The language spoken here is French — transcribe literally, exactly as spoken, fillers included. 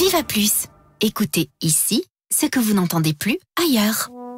Viva Plus. Écoutez ici ce que vous n'entendez plus ailleurs.